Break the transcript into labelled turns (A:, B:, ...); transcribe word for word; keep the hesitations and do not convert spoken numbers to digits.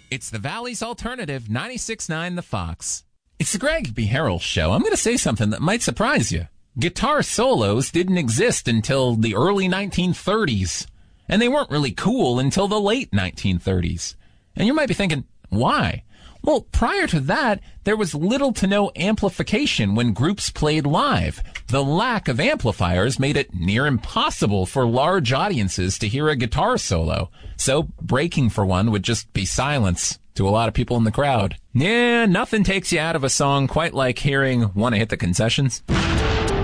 A: It's the Valley's Alternative, ninety-six point nine The Fox. It's the Greg B. Harrell Show. I'm going to say something that might surprise you. Guitar solos didn't exist until the early nineteen thirties, and they weren't really cool until the late nineteen thirties. And you might be thinking, why? Well, prior to that, there was little to no amplification when groups played live. The lack of amplifiers made it near impossible for large audiences to hear a guitar solo. So breaking for one would just be silence to a lot of people in the crowd. Yeah, nothing takes you out of a song quite like hearing "Wanna Hit the Concessions?"